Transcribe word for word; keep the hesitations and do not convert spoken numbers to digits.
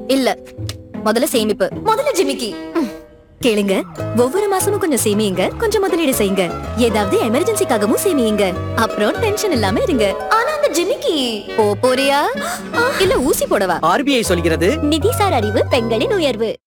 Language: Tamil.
இல்ல, முதல்ல சேமிப்பு. முதல்ல ஜிமிக்கி. கேளுங்க, ஒவ்வொரு மாசமும் கொஞ்சம் சேமியுங்க, கொஞ்சம் முதலீடு செய்யுங்க. ஏதாவது எமர்ஜென்சிக்காகவும் சேமியுங்க. அப்புறம் டென்ஷன் இல்லாம இருங்க. ஆனா அந்த ஜிமிக்கி போ போறியா இல்ல ஊசி போடவா? ஆர்பிஐ சொல்கிறது நிதிசார் அறிவு பெண்களின் உயர்வு.